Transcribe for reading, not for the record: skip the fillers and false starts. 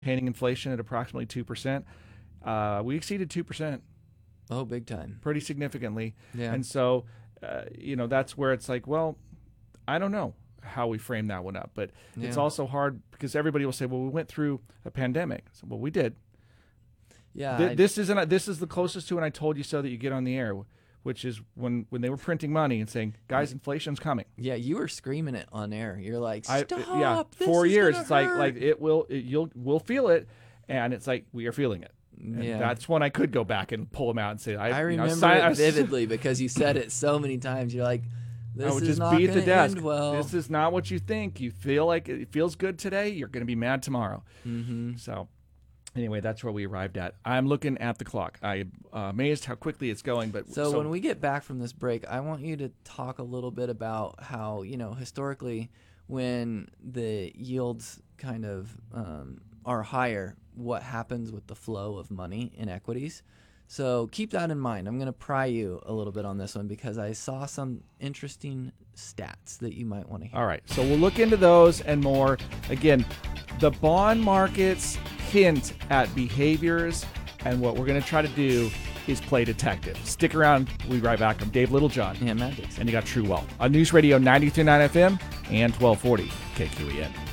containing inflation at approximately 2%. We exceeded 2%. Oh, big time. Pretty significantly. Yeah. And so, that's where it's like, well, I don't know how we frame that one up, but it's also hard because everybody will say, well, we went through a pandemic. So, well, we did. Yeah. This is the closest to, and I told you so that you get on the air, which is when they were printing money and saying, guys, inflation's coming. Yeah, you were screaming it on air. You're like, stop. Yeah, this 4 is years. gonna It's hurt. we'll feel it, and it's like we are feeling it. And Yeah. that's when I could go back and pull them out and say, I remember it vividly because you said it so many times. You're like, I this would is just not beat going the to desk. end well. This is not what you think. You feel like it feels good today. You're going to be mad tomorrow. Mm-hmm. So anyway, that's where we arrived at. I'm looking at the clock. I'm amazed how quickly it's going. But So when we get back from this break, I want you to talk a little bit about how, historically, when the yields kind of are higher, what happens with the flow of money in equities. So keep that in mind. I'm going to pry you a little bit on this one because I saw some interesting stats that you might want to hear. All right. So we'll look into those and more. Again, the bond markets hint at behaviors, and what we're going to try to do is play detective. Stick around. We'll be right back. I'm Dave Littlejohn. Yeah, Matt Dixon. And you got True Wealth on News Radio 93.9 FM and 1240 KQEN.